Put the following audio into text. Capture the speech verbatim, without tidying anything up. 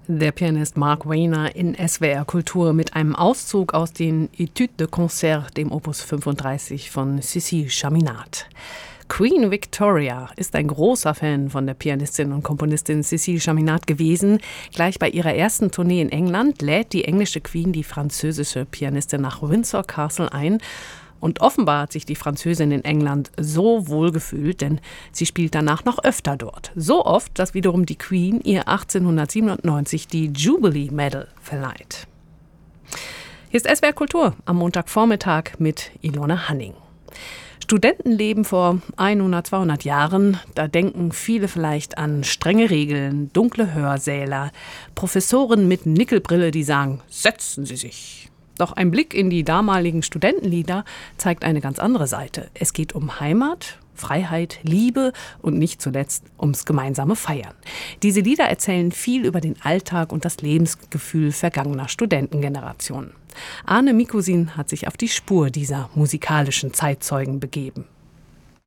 Der Pianist Mark Wehner in S W R Kultur mit einem Auszug aus den Etudes de Concert, dem Opus fünfunddreißig von Cécile Chaminade. Queen Victoria ist ein großer Fan von der Pianistin und Komponistin Cécile Chaminade gewesen. Gleich bei ihrer ersten Tournee in England lädt die englische Queen die französische Pianistin nach Windsor Castle ein. Und offenbar hat sich die Französin in England so wohl gefühlt, denn sie spielt danach noch öfter dort. So oft, dass wiederum die Queen ihr achtzehnhundertsiebenundneunzig die Jubilee Medal verleiht. Hier ist S W R Kultur am Montagvormittag mit Ilona Hanning. Studentenleben vor hundert, zweihundert Jahren, da denken viele vielleicht an strenge Regeln, dunkle Hörsäle, Professoren mit Nickelbrille, die sagen, setzen Sie sich. Doch ein Blick in die damaligen Studentenlieder zeigt eine ganz andere Seite. Es geht um Heimat, Freiheit, Liebe und nicht zuletzt ums gemeinsame Feiern. Diese Lieder erzählen viel über den Alltag und das Lebensgefühl vergangener Studentengenerationen. Arne Mikusin hat sich auf die Spur dieser musikalischen Zeitzeugen begeben.